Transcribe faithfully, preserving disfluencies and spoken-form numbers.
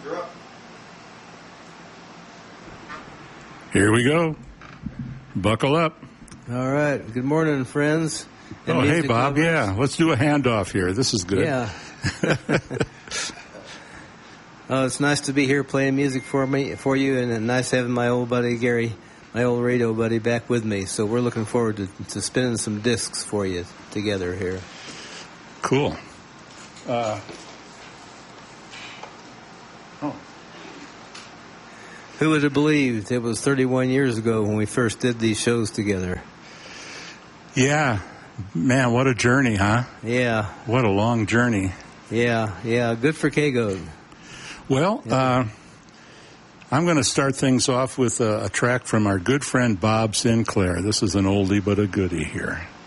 You're up. Here we go. Buckle up. All right. Good morning, friends. And oh, hey, music Bob. lovers. Yeah, let's do a handoff here. This is good. Yeah. Oh, it's nice to be here playing music for me, for you, and nice having my old buddy Gary, my old radio buddy, back with me. So we're looking forward to, to spinning some discs for you together here. Cool. Uh, oh. Who would have believed it was thirty-one years ago when we first did these shows together? Yeah. Man, what a journey, huh? Yeah. What a long journey. Yeah, yeah. Good for K-Goat. Well, yeah. uh, I'm going to start things off with a, a track from our good friend Bob Sinclair. This is an oldie but a goodie here.